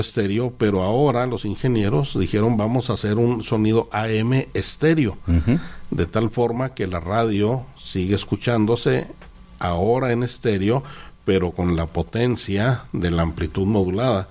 estéreo, pero ahora los ingenieros dijeron vamos a hacer un sonido AM estéreo, de tal forma que la radio sigue escuchándose ahora en estéreo, pero con la potencia de la amplitud modulada,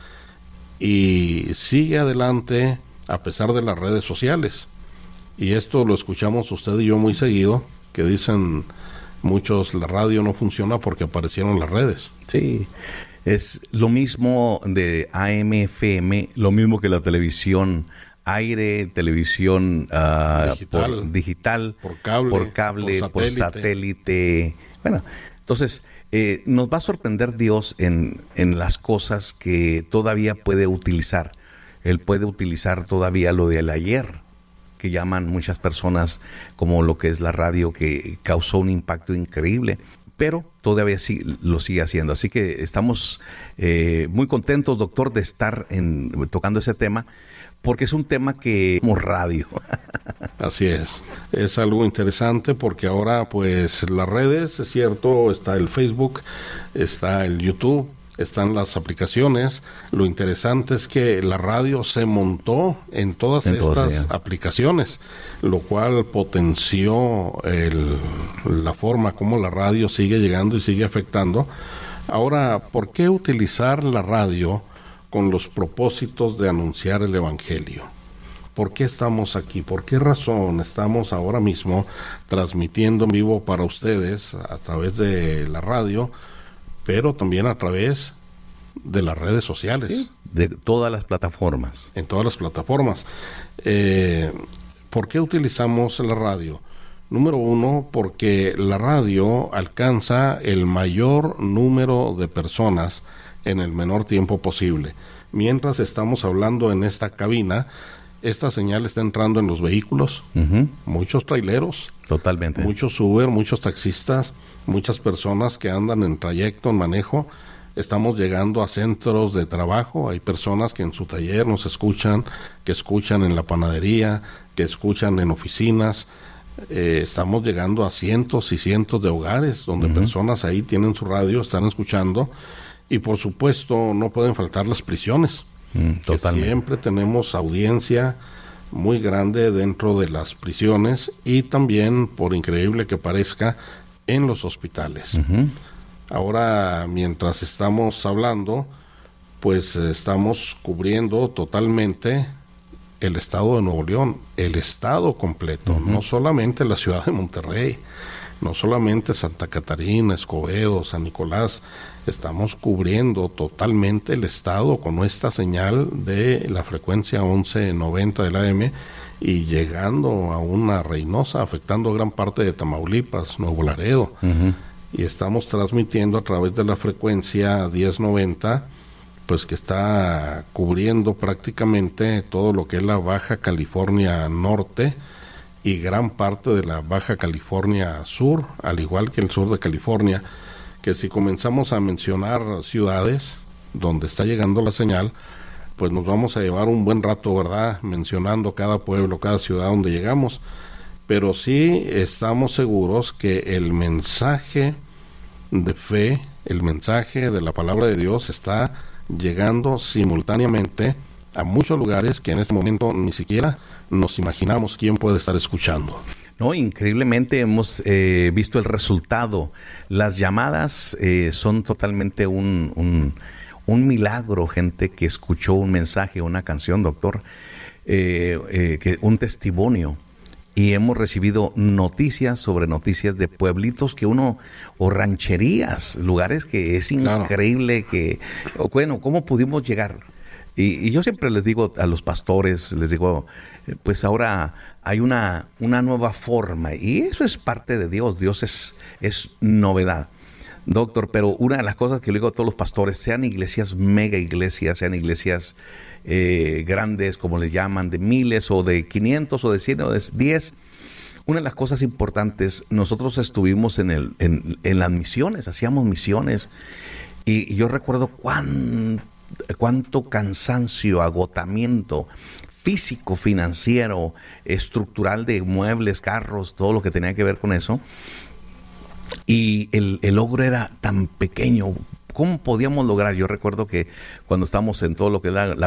y sigue adelante a pesar de las redes sociales. Y esto lo escuchamos usted y yo muy seguido, que dicen muchos, la radio no funciona porque aparecieron las redes. Sí, es lo mismo de AM, FM, lo mismo que la televisión aire, televisión digital, por cable, por satélite. Bueno, entonces nos va a sorprender Dios en las cosas que todavía puede utilizar. Él puede utilizar todavía lo del ayer, que llaman muchas personas, como lo que es la radio, que causó un impacto increíble, pero todavía sí lo sigue haciendo. Así que estamos muy contentos, doctor, de estar tocando ese tema, porque es un tema que como radio. Así es algo interesante, porque ahora pues las redes, es cierto, está el Facebook, está el YouTube, están las aplicaciones. Lo interesante es que la radio se montó en todas estas aplicaciones, lo cual potenció la forma como la radio sigue llegando y sigue afectando. Ahora, ¿por qué utilizar la radio con los propósitos de anunciar el Evangelio? ¿Por qué estamos aquí? ¿Por qué razón estamos ahora mismo transmitiendo en vivo para ustedes a través de la radio, pero también a través de las redes sociales? Sí, de todas las plataformas. En todas las plataformas. ¿Por qué utilizamos la radio? Número uno, porque la radio alcanza el mayor número de personas en el menor tiempo posible. Mientras estamos hablando en esta cabina, esta señal está entrando en los vehículos, muchos traileros, totalmente, muchos Uber, muchos taxistas, muchas personas que andan en trayecto, en manejo. Estamos llegando a centros de trabajo, hay personas que en su taller nos escuchan, que escuchan en la panadería, que escuchan en oficinas. Estamos llegando a cientos y cientos de hogares donde personas ahí tienen su radio, están escuchando, y por supuesto no pueden faltar las prisiones. Totalmente. Siempre tenemos audiencia muy grande dentro de las prisiones, y también, por increíble que parezca, en los hospitales. Ahora, mientras estamos hablando, pues estamos cubriendo totalmente el estado de Nuevo León, el estado completo, no solamente la ciudad de Monterrey, no solamente Santa Catarina, Escobedo, San Nicolás. Estamos cubriendo totalmente el estado con esta señal de la frecuencia 1190 del AM, y llegando a una Reynosa, afectando gran parte de Tamaulipas, Nuevo Laredo. Y estamos transmitiendo a través de la frecuencia 1090, pues que está cubriendo prácticamente todo lo que es la Baja California Norte y gran parte de la Baja California Sur, al igual que el sur de California, que si comenzamos a mencionar ciudades donde está llegando la señal, pues nos vamos a llevar un buen rato, ¿verdad?, mencionando cada pueblo, cada ciudad donde llegamos. Pero sí estamos seguros que el mensaje de fe, el mensaje de la palabra de Dios está llegando simultáneamente a muchos lugares que en este momento ni siquiera nos imaginamos quién puede estar escuchando. No, increíblemente hemos visto el resultado. Las llamadas son totalmente un milagro, gente que escuchó un mensaje, una canción, doctor, un testimonio. Y hemos recibido noticias sobre noticias de pueblitos o rancherías, lugares que es increíble bueno, ¿cómo pudimos llegar? Y yo siempre les digo a los pastores, les digo, pues ahora hay una nueva forma, y eso es parte de Dios. Dios es novedad, doctor. Pero una de las cosas que le digo a todos los pastores, sean iglesias, mega iglesias, sean iglesias grandes, como les llaman, de miles o de 500 o de 100 o de 10, una de las cosas importantes, nosotros estuvimos en las misiones, hacíamos misiones, y yo recuerdo cuánto cansancio, agotamiento físico, financiero, estructural, de muebles, carros, todo lo que tenía que ver con eso, y el logro era tan pequeño. ¿Cómo podíamos lograr? Yo recuerdo que cuando estábamos en todo lo que es la